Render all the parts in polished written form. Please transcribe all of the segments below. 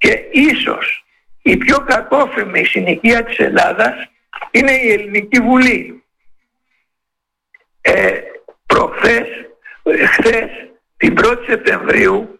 Και ίσως η πιο κακόφημη συνοικία της Ελλάδας είναι η Ελληνική Βουλή. Χθες, την 1η Σεπτεμβρίου,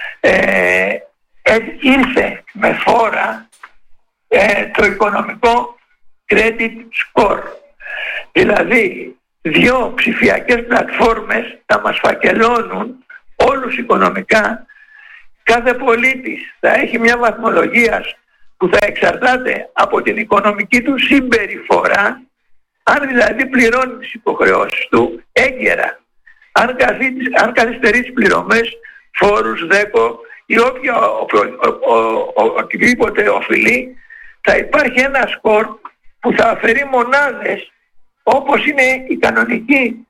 ήρθε με φόρα το οικονομικό credit score. Δηλαδή, 2 ψηφιακές πλατφόρμες θα μας φακελώνουν όλους οικονομικά. Κάθε πολίτης θα έχει μια βαθμολογία που θα εξαρτάται από την οικονομική του συμπεριφορά, αν δηλαδή πληρώνει τις υποχρεώσεις του έγκαιρα, αν καθυστερεί τις πληρωμές, φόρους, δέκο ή οτιδήποτε οφειλεί, θα υπάρχει ένα σκορ που θα αφαιρεί μονάδες, όπως είναι η κανονική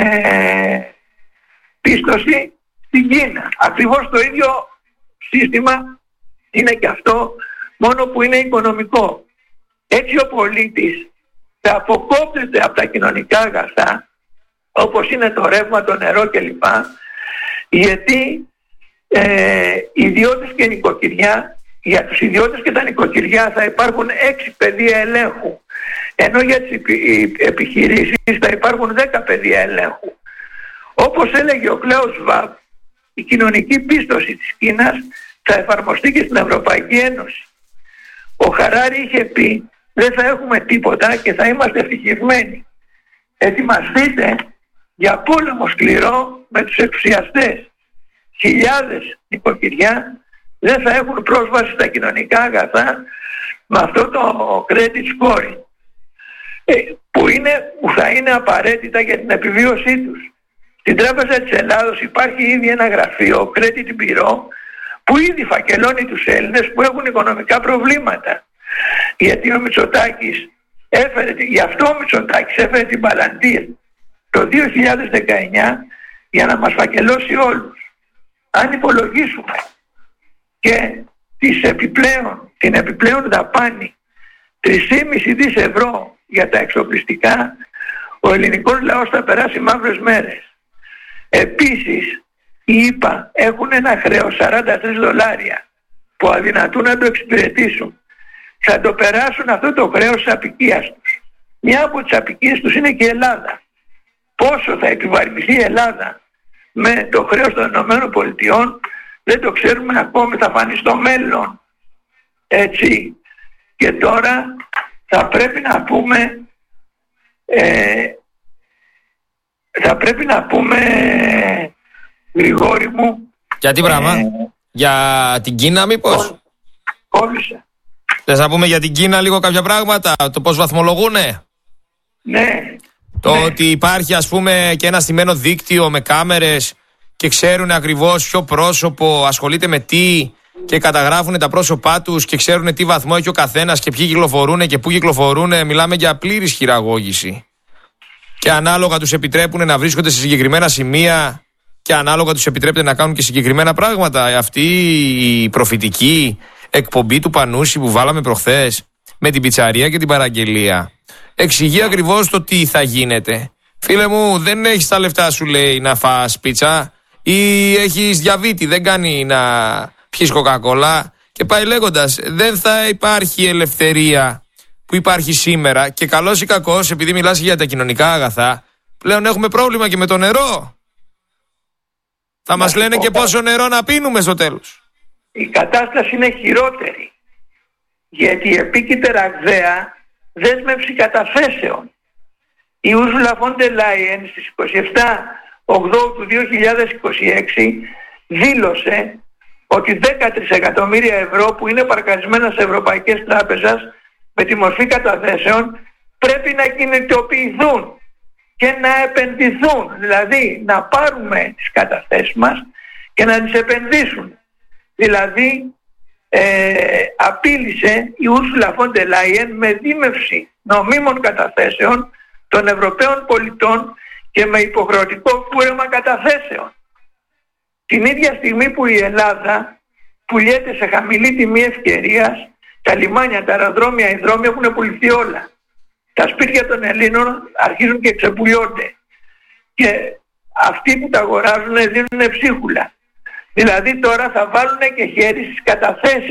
πίστοση στην Κίνα. Ακριβώς το ίδιο σύστημα είναι και αυτό, μόνο που είναι οικονομικό. Έτσι ο πολίτης θα αποκόπτεται από τα κοινωνικά αγαθά, όπως είναι το ρεύμα, το νερό κλπ. Γιατί ιδιώτες και νοικοκυριά, για τους ιδιώτες και τα νοικοκυριά θα υπάρχουν 6 πεδία ελέγχου, ενώ για τις επιχειρήσεις θα υπάρχουν 10 πεδία ελέγχου. Όπως έλεγε ο Κλάους Σβάμπ, η κοινωνική πίστοση της Κίνας θα εφαρμοστεί και στην Ευρωπαϊκή Ένωση. Ο Χαράρη είχε πει, δεν θα έχουμε τίποτα και θα είμαστε ευτυχισμένοι. Ετοιμαστείτε για πόλεμο σκληρό με τους εξουσιαστές. Χιλιάδες νοικοκυριά δεν θα έχουν πρόσβαση στα κοινωνικά αγαθά με αυτό το credit scoring, που θα είναι απαραίτητα για την επιβίωσή τους. Στην Τράπεζα της Ελλάδος υπάρχει ήδη ένα γραφείο, Credit Bureau, που ήδη φακελώνει τους Έλληνες που έχουν οικονομικά προβλήματα. Γιατί ο Μητσοτάκης έφερε την Παλαντήρ το 2019 για να μας φακελώσει όλους. Αν υπολογίσουμε και την επιπλέον δαπάνη 3,5 δις ευρώ για τα εξοπλιστικά, ο ελληνικός λαός θα περάσει μαύρες μέρες. Επίσης, οι ΗΠΑ έχουν ένα χρέος $43 που αδυνατούν να το εξυπηρετήσουν. Θα το περάσουν αυτό το χρέος της απικίας τους. Μια από τις απικίες τους είναι και η Ελλάδα. Πόσο θα επιβαρυνθεί η Ελλάδα με το χρέος των ΗΠΑ δεν το ξέρουμε ακόμη, θα φανεί στο μέλλον. Έτσι. Και τώρα θα πρέπει να πούμε Γρηγόρη μου. Για τι πράγμα? Για την Κίνα μήπως? Κόλλησα. Θες να πούμε για την Κίνα λίγο κάποια πράγματα? Το πώς βαθμολογούνε? Ναι. Ότι υπάρχει ας πούμε και ένα στημένο δίκτυο με κάμερες και ξέρουν ακριβώς ποιο πρόσωπο ασχολείται με τι και καταγράφουν τα πρόσωπά τους και ξέρουν τι βαθμό έχει ο καθένας και ποιοι κυκλοφορούν και πού κυκλοφορούν. Μιλάμε για πλήρης χειραγώγηση. Και ανάλογα τους επιτρέπουν να βρίσκονται σε συγκεκριμένα σημεία και ανάλογα τους επιτρέπεται να κάνουν και συγκεκριμένα πράγματα. Αυτή η προφητική εκπομπή του Πανούση που βάλαμε προχθές με την πιτσαρία και την παραγγελία εξηγεί ακριβώς το τι θα γίνεται. Φίλε μου, δεν έχεις τα λεφτά σου, λέει, να φας πίτσα ή έχεις διαβήτη, δεν κάνει να πιεις κοκακόλα και πάει λέγοντας. Δεν θα υπάρχει ελευθερία που υπάρχει σήμερα και καλός ή κακός, επειδή μιλάς για τα κοινωνικά αγαθά, πλέον έχουμε πρόβλημα και με το νερό. Θα μας λένε και πόσο νερό να πίνουμε στο τέλος. Η κατάσταση είναι χειρότερη, γιατί επίκειται ραγδαία δέσμευση καταθέσεων. Η Ursula von der Leyen στις 27/8 του 2026 δήλωσε ότι 10 τρισεκατομμύρια ευρώ που είναι παρκαρισμένα σε ευρωπαϊκές τράπεζες με τη μορφή καταθέσεων πρέπει να κινητοποιηθούν και να επενδυθούν. Δηλαδή να πάρουμε τις καταθέσεις μας και να τις επενδύσουν. Δηλαδή απείλησε η Ursula von der Leyen με δίμευση νομίμων καταθέσεων των Ευρωπαίων πολιτών και με υποχρεωτικό κούρεμα καταθέσεων. Την ίδια στιγμή που η Ελλάδα πουλιέται σε χαμηλή τιμή ευκαιρίας, τα λιμάνια, τα αεροδρόμια, οι δρόμοι έχουν πουληθεί όλα. Τα σπίτια των Ελλήνων αρχίζουν και ξεπουλιώνται. Και αυτοί που τα αγοράζουν δίνουν ψίχουλα. Δηλαδή τώρα θα βάλουν και χέρι στις καταθέσεις